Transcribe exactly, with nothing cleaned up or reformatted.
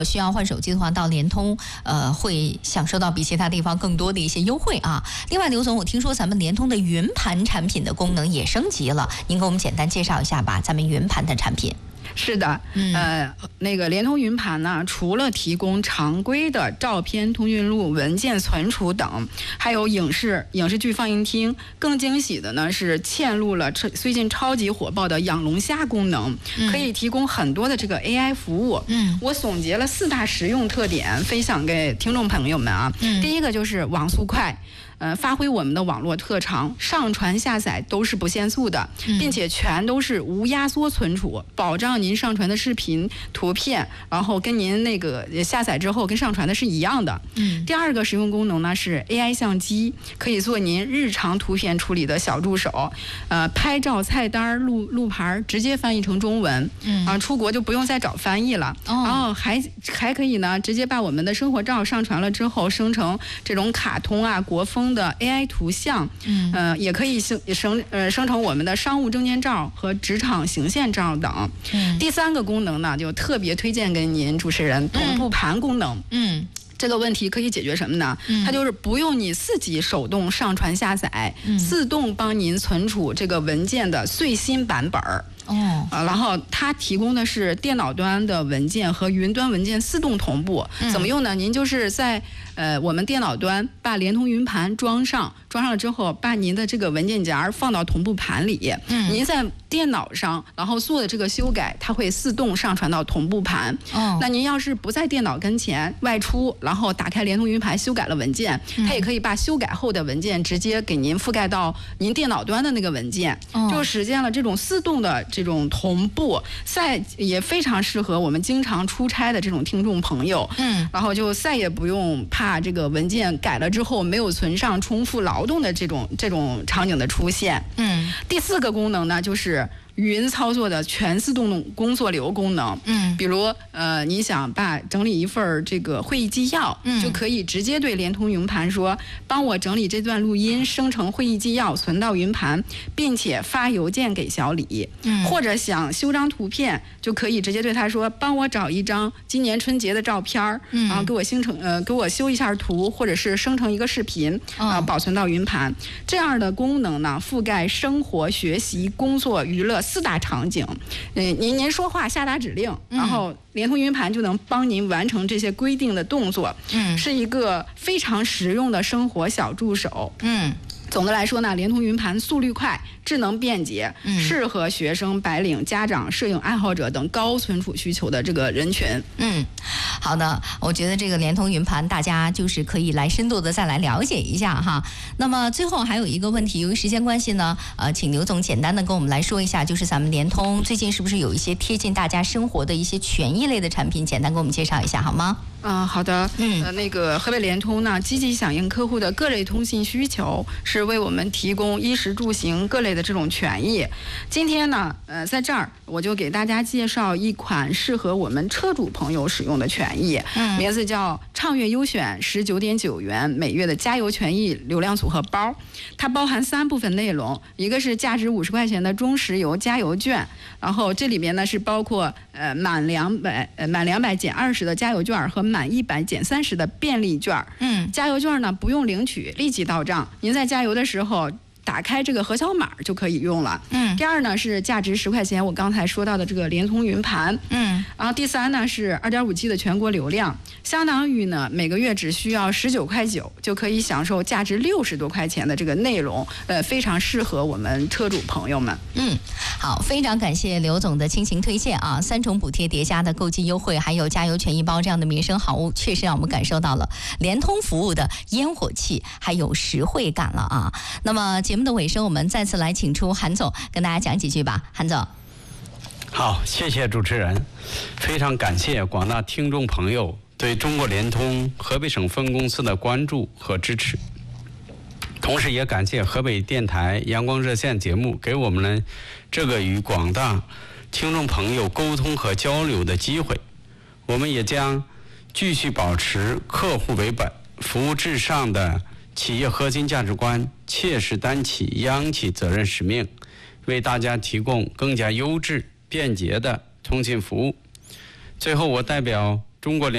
需要换手机的话，到联通呃会享受到比其他地方更多的一些优惠啊。另外，刘总，我听说咱们联通的云盘产品的功能也升级了，您给我们简单介绍一下吧，咱们云盘的产品。 是的，嗯、呃，那个联通云盘呢，除了提供常规的照片、通讯录、文件存储等，还有影视影视剧放映厅，更惊喜的呢是嵌入了最近超级火爆的养龙虾功能，嗯、可以提供很多的这个 A I 服务。嗯，我总结了四大实用特点，分享给听众朋友们啊。嗯，第一个就是网速快。呃，发挥我们的网络特长，上传下载都是不限速的，并且全都是无压缩存储，保障您上传的视频、图片，然后跟您那个下载之后跟上传的是一样的。嗯。第二个实用功能呢是 A I 相机，可以做您日常图片处理的小助手，呃，拍照菜单、路路牌直接翻译成中文，嗯啊，出国就不用再找翻译了。哦。然后还还可以呢，直接把我们的生活照上传了之后，生成这种卡通啊、国风的 A I 图像，嗯，呃，也可以生生呃生成我们的商务证件照和职场形象照等。嗯，第三个功能呢，就特别推荐给您主持人，同步盘功能。嗯。这个问题可以解决什么呢？嗯、它就是不用你自己手动上传下载，嗯、自动帮您存储这个文件的最新版本儿。哦，啊，然后它提供的是电脑端的文件和云端文件自动同步。嗯、怎么用呢？您就是在呃我们电脑端把联通云盘装上，装上了之后，把您的这个文件夹放到同步盘里。嗯，您在电脑上然后做的这个修改，它会自动上传到同步盘。哦，那您要是不在电脑跟前外出，然后打开联通云盘修改了文件，嗯、它也可以把修改后的文件直接给您覆盖到您电脑端的那个文件，哦、就实现了这种自动的这种同步，再也非常适合我们经常出差的这种听众朋友。嗯，然后就再也不用怕这个文件改了之后没有存上，重复劳动的这种这种场景的出现。嗯，第四个功能呢，就是云操作的全自动工作流功能。嗯，比如呃，你想把整理一份这个会议纪要，嗯，就可以直接对联通云盘说，帮我整理这段录音，生成会议纪要，存到云盘，并且发邮件给小李。嗯，或者想修张图片，就可以直接对他说，帮我找一张今年春节的照片，嗯，然后给我生成呃给我修一下图，或者是生成一个视频，啊、呃，保存到云盘。这样的功能呢，覆盖生活、学习、工作、娱乐四大场景。嗯，您您说话下达指令，然后联通云盘就能帮您完成这些规定的动作。嗯，是一个非常实用的生活小助手。嗯。总的来说呢，联通云盘速率快、智能便捷，嗯、适合学生、白领、家长、摄影爱好者等高存储需求的这个人群。嗯， 好的，我觉得这个联通云盘大家就是可以来深度的再来了解一下哈。那么最后还有一个问题，由于时间关系呢，呃，请刘总简单的跟我们来说一下，就是咱们联通最近是不是有一些贴近大家生活的一些权益类的产品，简单给我们介绍一下好吗？ 嗯，好的。嗯，呃，那个河北联通呢，积极响应客户的各类通信需求，是为我们提供衣食住行各类的这种权益。今天呢，呃，在这儿我就给大家介绍一款适合我们车主朋友使用的权益，嗯，名字叫畅悦优选十九点九元每月的加油权益流量组合包。它包含三部分内容，一个是价值五十块钱的中石油加油券，然后这里面呢是包括呃满两百呃满两百减二十的加油券和满一百减三十的便利券。嗯，加油券呢不用领取，立即到账。您在加油的时候打开这个核销码就可以用了。嗯，第二呢是价值十块钱，我刚才说到的这个联通云盘。嗯，然后第三呢是二点五 G 的全国流量，相当于呢每个月只需要十九块九就可以享受价值六十多块钱的这个内容，呃，非常适合我们车主朋友们。 嗯，好，非常感谢刘总的倾情推荐啊！三重补贴叠加的购机优惠，还有加油权益包这样的民生好物，确实让我们感受到了联通服务的烟火气还有实惠感了啊！那么节目的尾声，我们再次来请出韩总跟大家讲几句吧。韩总， 好，谢谢主持人，非常感谢广大听众朋友对中国联通河北省分公司的关注和支持，同时也感谢河北电台阳光热线节目给我们了这个与广大听众朋友沟通和交流的机会。我们也将继续保持客户为本、服务至上的企业核心价值观，切实担起央企责任使命，为大家提供更加优质、便捷的通信服务。最后，我代表中国联